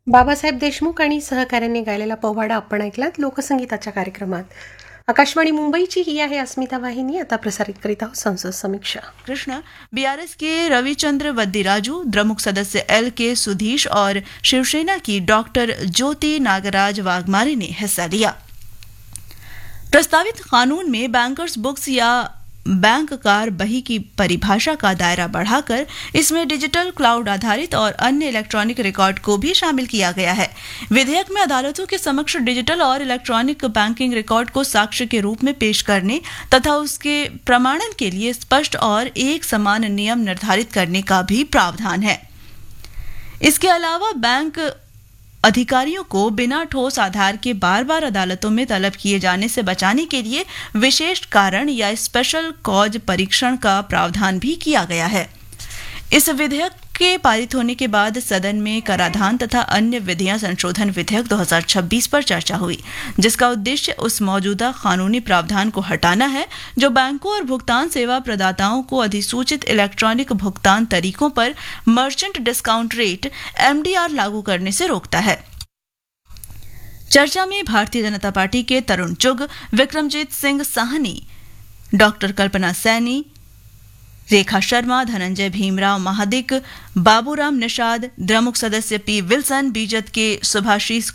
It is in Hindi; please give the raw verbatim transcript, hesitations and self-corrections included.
बाबासाहेब देशमुख आणि सहकाऱ्यांनी गायलेला पोवाडा आपण ऐकलात लोकसंगीताच्या कार्यक्रमात. आकाशवाणी मुंबईची ही आहे अस्मिता वाहिनी. आता प्रसारित करीत आहोत संसद समीक्षा. कृष्ण बीआरएस के रविचंद्र वद्दीराजू, द्रमुक सदस्य एल के सुधीश और शिवसेना की डॉक्टर ज्योति नागराज वाघमारे ने हिस्सा लिया. प्रस्तावित कानून में बैंकर्स बुक्स या बैंक कार बही की परिभाषा का दायरा बढ़ाकर इसमें डिजिटल क्लाउड आधारित और अन्य इलेक्ट्रॉनिक रिकॉर्ड को भी शामिल किया गया है. विधेयक में अदालतों के समक्ष डिजिटल और इलेक्ट्रॉनिक बैंकिंग रिकॉर्ड को साक्ष्य के रूप में पेश करने तथा उसके प्रमाणन के लिए स्पष्ट और एक समान नियम निर्धारित करने का भी प्रावधान है. इसके अलावा बैंक अधिकारियों को बिना ठोस आधार के बार बार अदालतों में तलब किए जाने से बचाने के लिए विशेष कारण या स्पेशल कॉज परीक्षण का प्रावधान भी किया गया है. इस विधेयक के पारित होने के बाद सदन में कराधान तथा अन्य विधियां संशोधन विधेयक दो हज़ार छब्बीस पर चर्चा हुई, जिसका उद्देश्य उस मौजूदा कानूनी प्रावधान को हटाना है जो बैंकों और भुगतान सेवा प्रदाताओं को अधिसूचित इलेक्ट्रॉनिक भुगतान तरीकों पर मर्चेंट डिस्काउंट रेट एमडीआर लागू करने से रोकता है. चर्चा में भारतीय जनता पार्टी के तरुण चुग, विक्रमजीत सिंह साहनी, डॉक्टर कल्पना सैनी, रेखा शर्मा, धनंजय भीमराव महादिक, बाबूराम निषाद, द्रमुक सदस्य पी विल्सन, बीजद के सुभाषीष